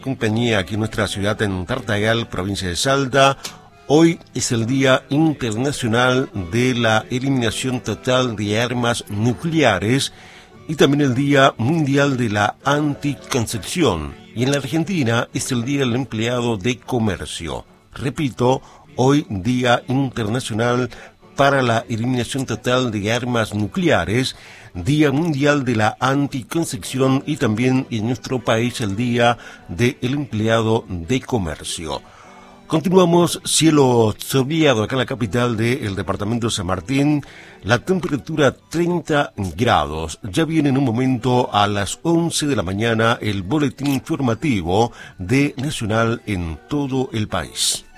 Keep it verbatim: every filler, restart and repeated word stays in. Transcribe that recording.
Compañía aquí en nuestra ciudad en Tartagal, provincia de Salta. Hoy es el Día Internacional de la Eliminación Total de Armas Nucleares y también el Día Mundial de la Anticoncepción. Y en la Argentina es el Día del Empleado de Comercio. Repito, hoy Día Internacional para la Eliminación Total de Armas Nucleares, Día Mundial de la Anticoncepción y también en nuestro país el Día del Empleado de Comercio. Continuamos, cielo soleado acá en la capital del departamento de San Martín, la temperatura treinta grados. Ya viene en un momento a las once de la mañana el boletín informativo de Nacional en todo el país.